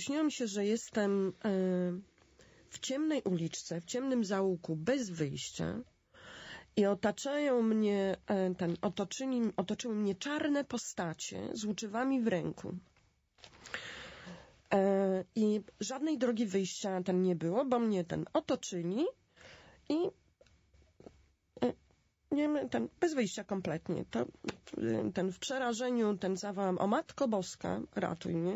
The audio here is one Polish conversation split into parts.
przyśniło mi się, że jestem w ciemnej uliczce, w ciemnym zaułku, bez wyjścia i otaczają mnie, otoczyły mnie czarne postacie z łuczywami w ręku. I żadnej drogi wyjścia nie było, bo mnie otoczyli i bez wyjścia kompletnie. W przerażeniu zawołam: o Matko Boska, ratuj mnie.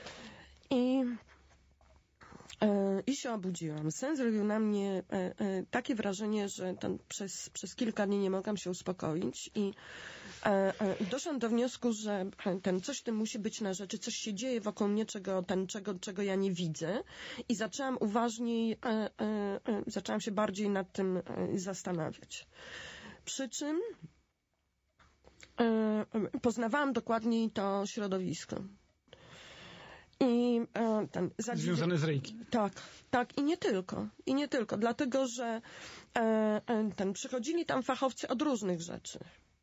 I się obudziłam. Sen zrobił na mnie takie wrażenie, że przez kilka dni nie mogłam się uspokoić i doszłam do wniosku, że coś w tym musi być na rzeczy, coś się dzieje wokół mnie, czego ja nie widzę, i zaczęłam uważniej, zaczęłam się bardziej nad tym zastanawiać. Przy czym poznawałam dokładniej to środowisko. Związane z Reiki. Tak, i nie tylko, dlatego, że przychodzili tam fachowcy od różnych rzeczy.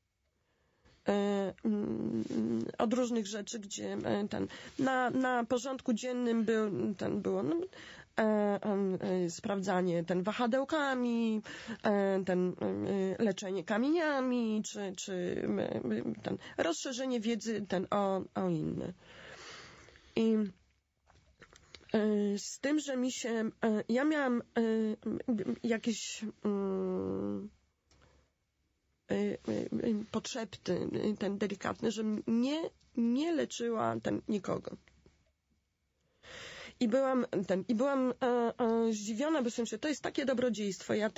Gdzie na porządku dziennym było sprawdzanie wahadełkami, leczenie kamieniami, czy rozszerzenie wiedzy o inne. I z tym, że ja miałam jakieś podszepty, delikatne, że nie leczyła nikogo. I byłam zdziwiona, bo sobie, to jest takie dobrodziejstwo. Ja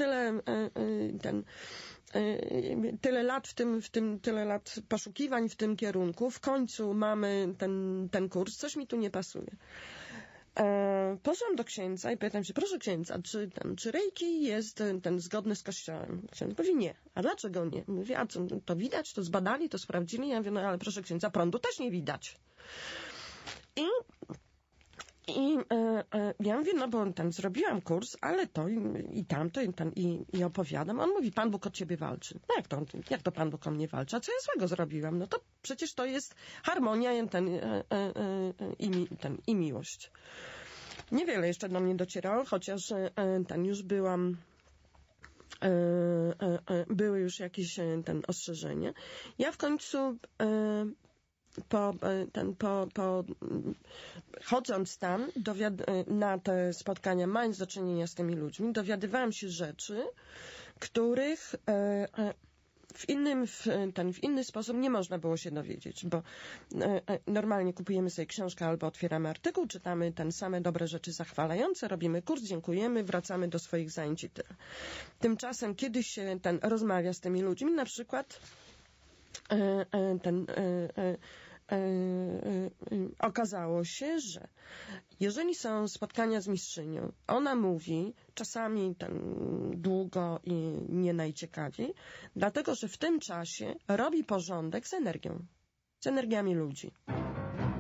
tyle lat tyle lat poszukiwań w tym kierunku. W końcu mamy ten kurs. Coś mi tu nie pasuje. Poszłam do księdza i pytam się: proszę księdza, czy Reiki jest zgodny z Kościołem? Ksiądz mówi: nie. A dlaczego nie? Mówi: a co, to widać, to zbadali, to sprawdzili? Ja mówię: no ale proszę księdza, prądu też nie widać. I ja mówię: no bo zrobiłam kurs, ale to i tamto, i opowiadam. On mówi: Pan Bóg od ciebie walczy. No jak to Pan Bóg o mnie walczy? A co ja złego zrobiłam? No to przecież to jest harmonia i miłość. Niewiele jeszcze do mnie docierało, chociaż już byłam, były już jakieś ostrzeżenia. Ja w końcu chodząc tam na te spotkania, mając do czynienia z tymi ludźmi, dowiadywałam się rzeczy, których w inny sposób nie można było się dowiedzieć, bo normalnie kupujemy sobie książkę albo otwieramy artykuł, czytamy same dobre rzeczy zachwalające, robimy kurs, dziękujemy, wracamy do swoich zajęć i tyle. Tymczasem, kiedy się rozmawia z tymi ludźmi, na przykład okazało się, że jeżeli są spotkania z mistrzynią, ona mówi czasami długo i nie najciekawiej, dlatego że w tym czasie robi porządek z energią, z energiami ludzi.